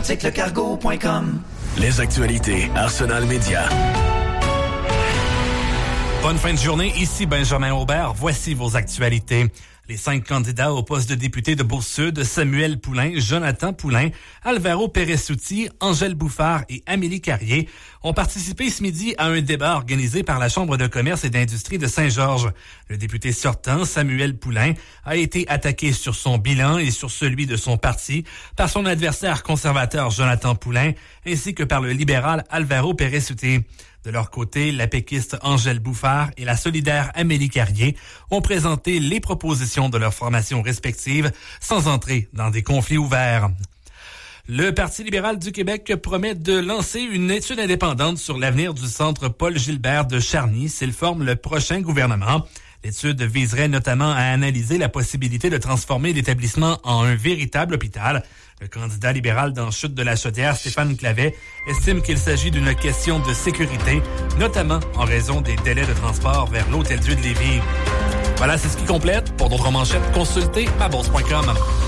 articlecargo.com. Les actualités Arsenal Média. Bonne fin de journée, ici Benjamin Aubert. Voici vos actualités. Les 5 candidats au poste de député de Bourg-Sud, Samuel Poulain, Jonathan Poulain, Alvaro Pérez-Souti, Angèle Bouffard et Amélie Carrier, ont participé ce midi à un débat organisé par la Chambre de commerce et d'industrie de Saint-Georges. Le député sortant, Samuel Poulain, a été attaqué sur son bilan et sur celui de son parti par son adversaire conservateur Jonathan Poulain, ainsi que par le libéral Alvaro Pérez-Souti. De leur côté, la péquiste Angèle Bouffard et la solidaire Amélie Carrier ont présenté les propositions de leurs formations respectives sans entrer dans des conflits ouverts. Le Parti libéral du Québec promet de lancer une étude indépendante sur l'avenir du centre Paul Gilbert de Charny s'il forme le prochain gouvernement. L'étude viserait notamment à analyser la possibilité de transformer l'établissement en un véritable hôpital. Le candidat libéral dans Chute de la Chaudière, Stéphane Clavet, estime qu'il s'agit d'une question de sécurité, notamment en raison des délais de transport vers l'Hôtel-Dieu de Lévis. Voilà, c'est ce qui complète. Pour d'autres manchettes, consultez mabourse.com.